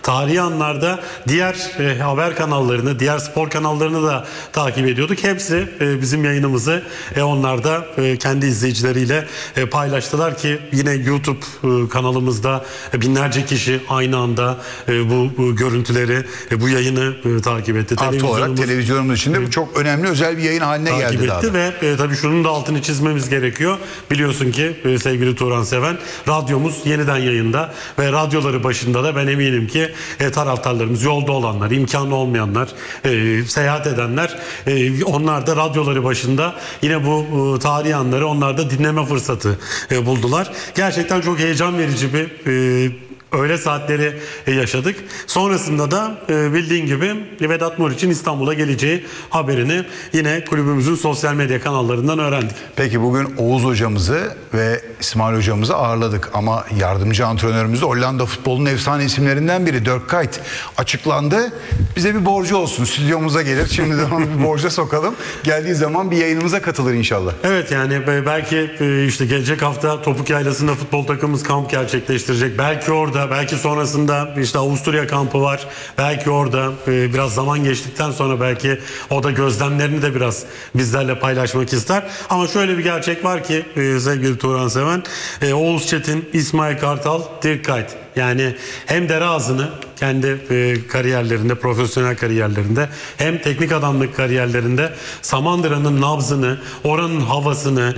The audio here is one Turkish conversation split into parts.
tarihi anlarda diğer haber kanallarını, diğer spor kanallarını da takip ediyorduk. Hepsi bizim yayınımızı onlar da kendi izleyicileriyle paylaştılar ki yine YouTube kanalımızda binlerce kişi aynı anda bu görüntüleri, bu yayını takip etti. Artı olarak televizyonumuz için de bu çok önemli, özel bir yayın haline geldi. Takip etti ve tabii şunun da altını çizmemiz gerekiyor. Biliyorsun ki sevgili Turan Seven, radyomuz yeniden yayında ve radyoları başında da ben eminim ki taraftarlarımız, yolda olanlar, imkanı olmayanlar, seyahat edenler, onlar da radyoları başında yine bu tarihi anları onlar da dinleme fırsatı buldular. Gerçekten çok heyecan verici bir öğle saatleri yaşadık. Sonrasında da bildiğin gibi Vedat Muriç'in İstanbul'a geleceği haberini yine kulübümüzün sosyal medya kanallarından öğrendik. Peki bugün Oğuz hocamızı ve İsmail hocamızı ağırladık ama yardımcı antrenörümüz de Hollanda futbolunun efsane isimlerinden biri Dirk Kuyt açıklandı. Bize bir borcu olsun, stüdyomuza gelir. Şimdiden onu bir borca sokalım. Geldiği zaman bir yayınımıza katılır inşallah. Evet, yani belki işte gelecek hafta Topuk Yaylası'nda futbol takımımız kamp gerçekleştirecek. Belki orada, belki sonrasında işte Avusturya kampı var. Belki orada biraz zaman geçtikten sonra belki o da gözlemlerini de biraz bizlerle paylaşmak ister. Ama şöyle bir gerçek var ki sevgili Turan Seven, Oğuz Çetin, İsmail Kartal, Dirk Kuyt. Yani hem dere ağzını kendi kariyerlerinde, profesyonel kariyerlerinde, hem teknik adamlık kariyerlerinde Samandıra'nın nabzını, oranın havasını,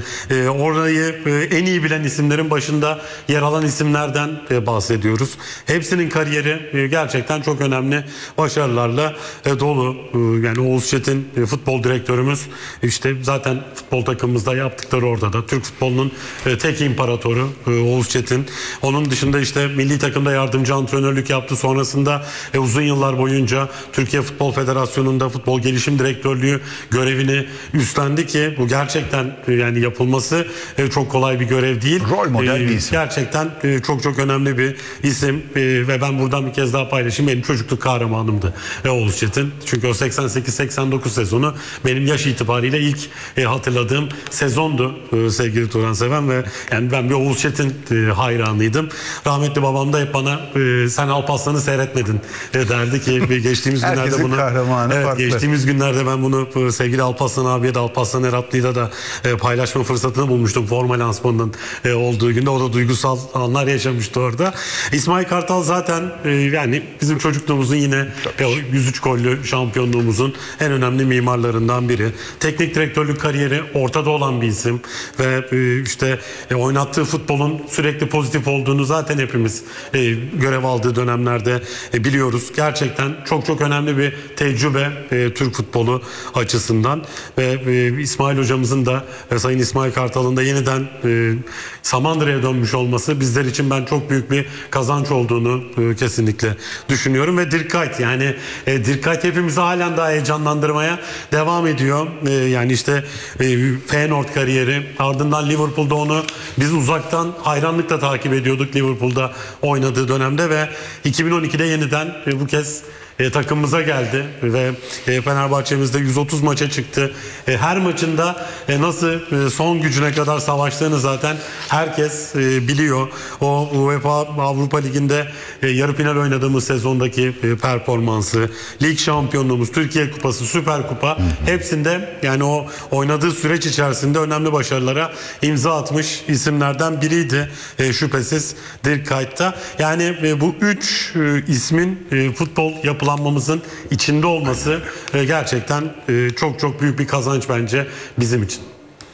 orayı en iyi bilen isimlerin başında yer alan isimlerden bahsediyoruz. Hepsinin kariyeri gerçekten çok önemli başarılarla dolu. Yani Oğuz Çetin futbol direktörümüz, işte zaten futbol takımımızda yaptıkları orada da. Türk futbolunun tek imparatoru Oğuz Çetin. Onun dışında işte milli takımda yardımcı antrenörlük yaptı. Sonrasında uzun yıllar boyunca Türkiye Futbol Federasyonu'nda futbol gelişim direktörlüğü görevini üstlendi ki bu gerçekten yani yapılması çok kolay bir görev değil. Rol model bir isim. Gerçekten çok çok önemli bir isim ve ben buradan bir kez daha paylaşayım. Benim çocukluk kahramanımdı Oğuz Çetin. Çünkü o 88-89 sezonu benim yaş itibariyle ilk hatırladığım sezondu sevgili Turan Seven ve yani ben bir Oğuz Çetin hayranıydım. Rahmetli babam da hep bana sen Alparslan'ı seyretmedin derdi ki geçtiğimiz günlerde bunu geçtiğimiz günlerde ben bunu sevgili Alparslan abiye de Alparslan Eratlı'yla da paylaşma fırsatını bulmuştum forma lansmanının olduğu günde. O da duygusal anlar yaşamıştı orada. İsmail Kartal zaten yani bizim çocukluğumuzun yine 103 gollü şampiyonluğumuzun en önemli mimarlarından biri. Teknik direktörlük kariyeri ortada olan bir isim ve işte oynattığı futbolun sürekli pozitif olduğunu zaten hepimiz görev aldığı dönemlerde biliyoruz. Gerçekten çok çok önemli bir tecrübe Türk futbolu açısından ve İsmail hocamızın da Sayın İsmail Kartal'ın da yeniden Samandıra'ya dönmüş olması bizler için ben çok büyük bir kazanç olduğunu kesinlikle düşünüyorum ve Dirk Kuyt, yani Dirk Kuyt hepimizi halen daha heyecanlandırmaya devam ediyor. Yani işte Feyenoord kariyeri, ardından Liverpool'da onu biz uzaktan hayranlıkla takip ediyorduk Liverpool'da oynadığı dönemde ve 2012'de yeniden bu kez takımımıza geldi ve Fenerbahçe'mizde 130 maça çıktı. Her maçında nasıl son gücüne kadar savaştığını zaten herkes biliyor. O UEFA Avrupa Ligi'nde yarı final oynadığımız sezondaki performansı, lig şampiyonluğumuz, Türkiye Kupası, Süper Kupa hepsinde yani o oynadığı süreç içerisinde önemli başarılara imza atmış isimlerden biriydi şüphesiz Dirk Kuyt'ta. Yani bu üç ismin futbol yapılanmamızın içinde olması gerçekten çok çok büyük bir kazanç bence bizim için.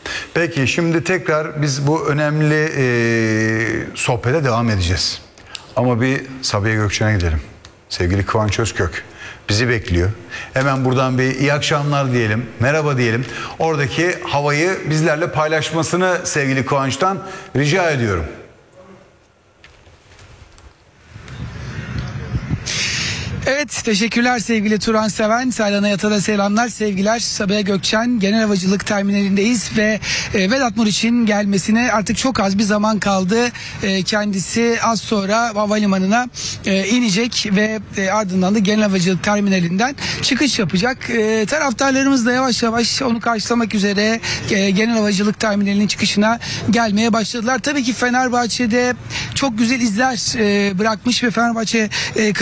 Peki şimdi tekrar biz bu önemli sohbete devam edeceğiz. Ama bir Sabiha Gökçen'e gidelim. Sevgili Kıvanç Özkök bizi bekliyor. Hemen buradan bir iyi akşamlar diyelim, merhaba diyelim. Oradaki havayı bizlerle paylaşmasını sevgili Kıvanç'tan rica ediyorum. Evet, teşekkürler sevgili Turan Seven. Saylan Hayat'a da selamlar, sevgiler. Sabiha Gökçen Genel Havacılık Terminalindeyiz ve Vedat Muriç'in gelmesine artık çok az bir zaman kaldı. Kendisi az sonra havalimanına inecek ve ardından da Genel Havacılık Terminalinden çıkış yapacak. Taraftarlarımız da yavaş yavaş onu karşılamak üzere Genel Havacılık Terminali'nin çıkışına gelmeye başladılar. Tabii ki Fenerbahçe'de çok güzel izler bırakmış ve Fenerbahçe